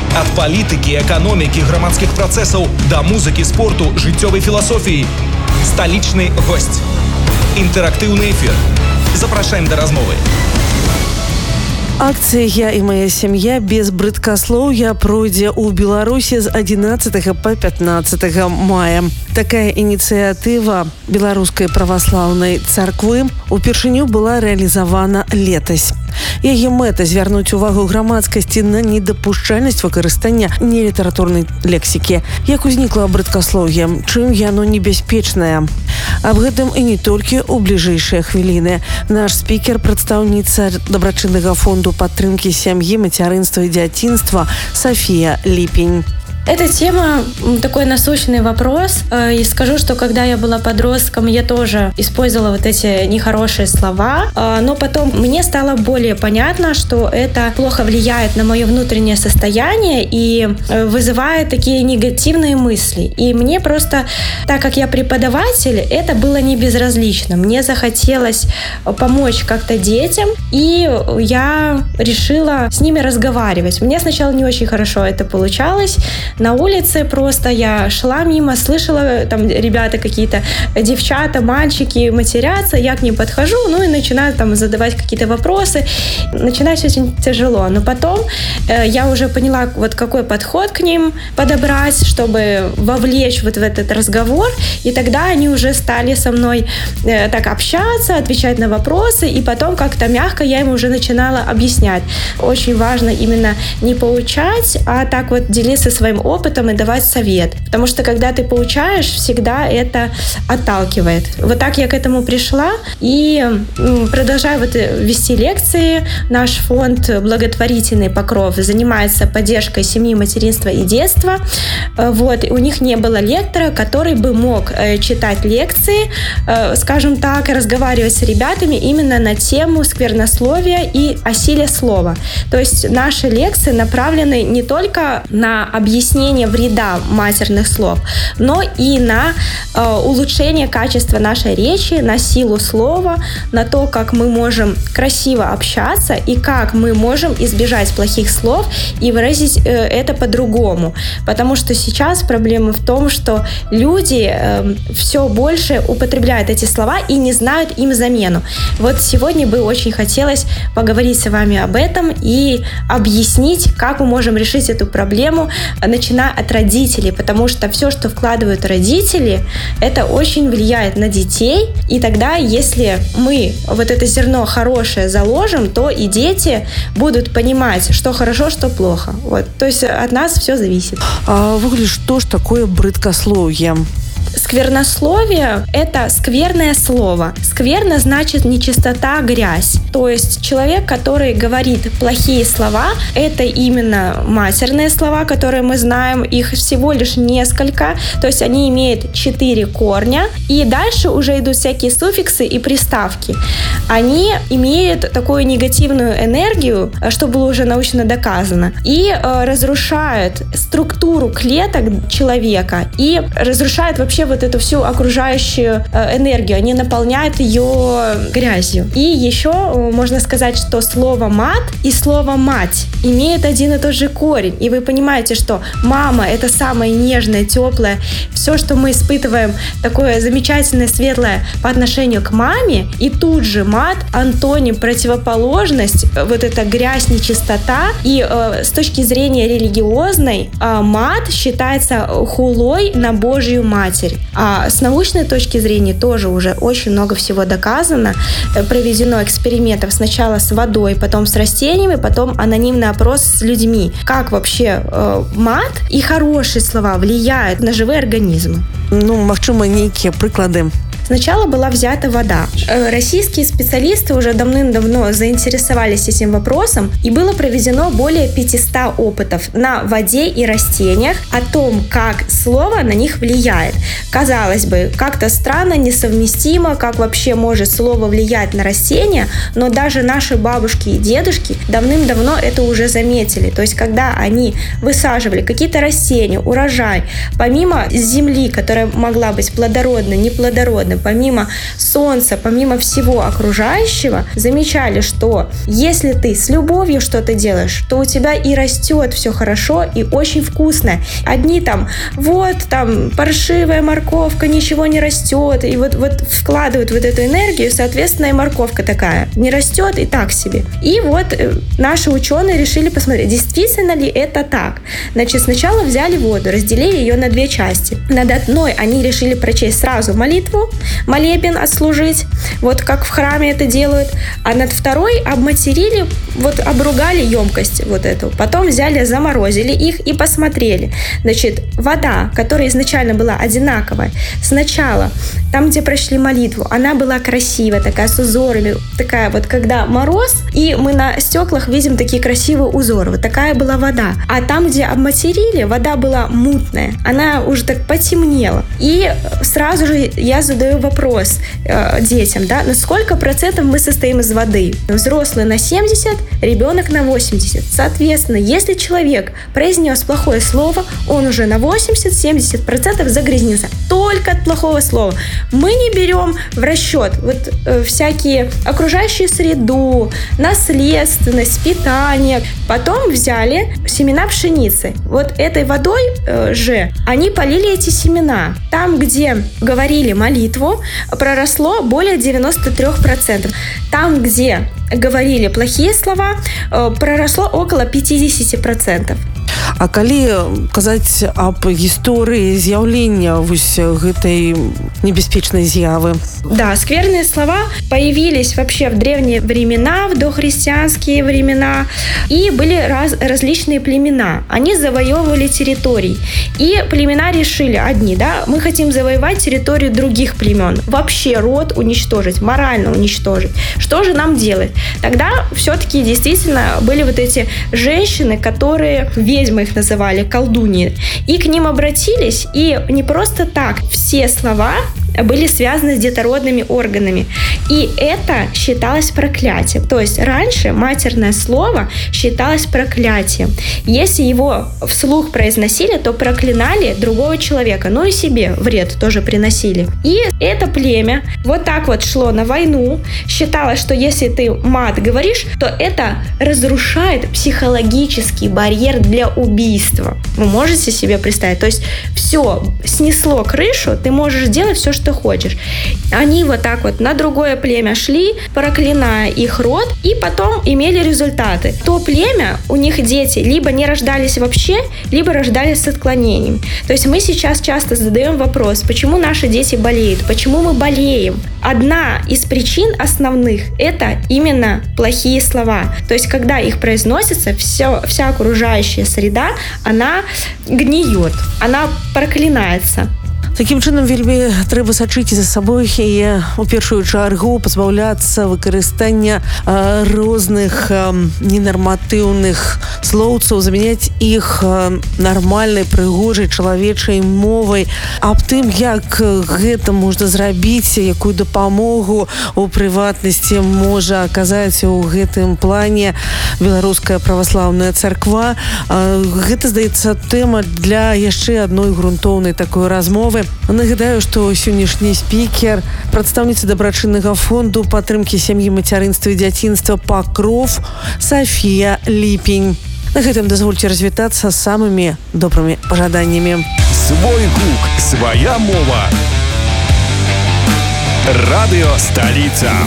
Ад палітыкі, эканомікі, грамадскіх працэсаў да музыкі, спорту, жыццёвай філасофіі. Сталічны госць. Інтэрактыўны эфір. Запрашаем да размовы. Акцыя «Я і моя сям'я» без брыдкаслоўя пройдзе ў Беларусі з 11 па 15 мая. Такая ініцыятыва Беларускай праваслаўнай царквы упершыню была рэалізавана летась. Яе мэта звярнуць увагу грамадскасці на недапушчальнасць выкарыстання нелітаратурнай лексікі. Як узнікла брыдкаслоўе, чым яно небяспечнае? Аб гэтым і не толькі ў бліжэйшыя хвіліны. Наш спікер, прадстаўніца дабрачыннага фонду падтрымкі сям'і, мацярынства і дзяцінства София Липень. Эта тема такой насущный вопрос. И скажу, что когда я была подростком, я тоже использовала вот эти нехорошие слова. Но потом мне стало более понятно, что это плохо влияет на мое внутреннее состояние и вызывает такие негативные мысли. И мне просто, так как я преподаватель, это было не безразлично. Мне захотелось помочь как-то детям, и я решила с ними разговаривать. Мне сначала не очень хорошо это получалось. На улице просто я шла мимо, слышала, там ребята какие-то, девчата, мальчики матерятся, я к ним подхожу, ну и начинаю там задавать какие-то вопросы. Начиналось очень тяжело, но потом я уже поняла, вот какой подход к ним подобрать, чтобы вовлечь вот в этот разговор, и тогда они уже стали со мной так общаться, отвечать на вопросы, и потом как-то мягко я им уже начинала объяснять. Очень важно именно не поучать, а так вот делиться своим опытом и давать совет. Потому что когда ты поучаешь, всегда это отталкивает. Вот так я к этому пришла и продолжаю вот вести лекции. Наш фонд «Благотворительный покров» занимается поддержкой семьи, материнства и детства. Вот. У них не было лектора, который бы мог читать лекции, скажем так, разговаривать с ребятами именно на тему сквернословия и о силе слова. То есть наши лекции направлены не только на объяснение вреда матерных слов, но и на улучшение качества нашей речи, на силу слова, на то, как мы можем красиво общаться и как мы можем избежать плохих слов и выразить это по-другому. Потому что сейчас проблема в том, что люди все больше употребляют эти слова и не знают им замену. Вот сегодня бы очень хотелось поговорить с вами об этом и объяснить, как мы можем решить эту проблему, начиная от родителей, потому что все, что вкладывают родители, это очень влияет на детей, и тогда, если мы вот это зерно хорошее заложим, то и дети будут понимать, что хорошо, что плохо. Вот. То есть от нас все зависит. А выглядит, что ж такое брыдкословие? Сквернословие – это скверное слово. Скверно значит нечистота, грязь. То есть человек, который говорит плохие слова, это именно матерные слова, которые мы знаем, их всего лишь несколько, то есть они имеют 4 корня, и дальше уже идут всякие суффиксы и приставки. Они имеют такую негативную энергию, что было уже научно доказано, и разрушают структуру клеток человека, и разрушают вообще вот эту всю окружающую энергию, они наполняют ее грязью. И еще можно сказать, что слово «мат» и слово «мать» имеют один и тот же корень. И вы понимаете, что мама — это самое нежное, теплое. Все, что мы испытываем, такое замечательное, светлое по отношению к маме. И тут же мат — антоним, противоположность, вот эта грязь, нечистота. И с точки зрения религиозной, мат считается хулой на Божью Матерь. А с научной точки зрения тоже уже очень много всего доказано. Проведено экспериментов сначала с водой, потом с растениями, потом анонимный опрос с людьми. Как вообще мат и хорошие слова влияют на живые организмы? Ну, магчыма, нейкія прыклады. Сначала была взята вода. Российские специалисты уже давным-давно заинтересовались этим вопросом, и было проведено более 500 опытов на воде и растениях о том, как слово на них влияет. Казалось бы, как-то странно, несовместимо, как вообще может слово влиять на растения, но даже наши бабушки и дедушки давным-давно это уже заметили. То есть, когда они высаживали какие-то растения, урожай, помимо земли, которая могла быть плодородной, неплодородной, помимо солнца, помимо всего окружающего, замечали, что если ты с любовью что-то делаешь, то у тебя и растет все хорошо и очень вкусно. Одни там, вот там паршивая морковка, ничего не растет, и вот вкладывают вот эту энергию, соответственно, и морковка такая не растет и так себе. И вот наши ученые решили посмотреть, действительно ли это так. Значит, сначала взяли воду, разделили ее на 2 части. Над одной они решили прочесть сразу молитву, молебен отслужить, вот как в храме это делают, а над второй обматерили, вот обругали емкость вот эту. Потом взяли, заморозили их и посмотрели. Значит, вода, которая изначально была одинаковая, сначала там, где прошли молитву, она была красивая, такая с узорами, такая вот, когда мороз, и мы на стеклах видим такие красивые узоры. Вот такая была вода. А там, где обматерили, вода была мутная. Она уже так потемнела. И сразу же я задаю вопрос детям, да, на сколько процентов мы состоим из воды? Взрослый на 70, ребенок на 80. Соответственно, если человек произнес плохое слово, он уже на 80-70% загрязнился. Только от плохого слова. Мы не берем в расчет вот всякие окружающую среду, наследственность, питание. Потом взяли семена пшеницы. Вот этой водой же они полили эти семена. Там, где говорили молитву, проросло более 93%. Там, где говорили плохие слова, проросло около 50%. А калі казаць аб гісторыі з'яўлення вось гэтай небяспечнай з'явы? Да, скверные слова появились вообще в древние времена, в дохристианские времена, и были различные племена. Они завоевывали территории. И племена решили, одни, да, мы хотим завоевать территорию других племен, вообще род уничтожить, морально уничтожить. Что же нам делать? Тогда все-таки действительно были вот эти женщины, которые, ведьмы их называли, колдуньи, и к ним обратились, и не просто так все слова были связаны с детородными органами. И это считалось проклятием. То есть раньше матерное слово считалось проклятием. Если его вслух произносили, то проклинали другого человека. Ну и себе вред тоже приносили. И это племя вот так вот шло на войну. Считалось, что если ты мат говоришь, то это разрушает психологический барьер для убийства. Вы можете себе представить? То есть все снесло крышу, ты можешь делать все, что хочешь. Они вот так вот на другое племя шли, проклиная их род, и потом имели результаты. То племя, у них дети либо не рождались вообще, либо рождались с отклонением. То есть мы сейчас часто задаем вопрос, почему наши дети болеют, почему мы болеем. Одна из причин основных – это именно плохие слова. То есть когда их произносится, вся окружающая среда, она гниет, она проклинается. Такім чынам вельмі трэба сачыць за сабой і у першую чаргу пазбаўляцца выкарыстання розных ненарматыўных слоўцаў, замяняць іх нармальнай, прыгожай чалавечай мовай. Аб тым, як гэта можна зрабіць, якую дапамогу у прыватнасці можа аказаць у гэтым плане Беларуская праваслаўная царква. Гэта, здаецца, тэма для яшчэ адной грунтоўнай такой размовы. Нагадаю, што сённяшні спікер, прадстаўніца дабрачыннага фонду падтрымкі сям'і, мацярынства і дзяцінства «Пакров» Софія Ліпень. На гэтым дазвольце развітацца з самымі добрымі пажаданнямі. Свой гук, свая мова. Радыё Сталіца.